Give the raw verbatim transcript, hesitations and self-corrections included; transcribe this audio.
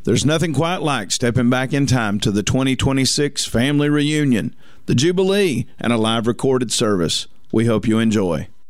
There's nothing quite like stepping back in time to the twenty twenty-six family reunion, the Jubilee, and a live recorded service. We hope you enjoy.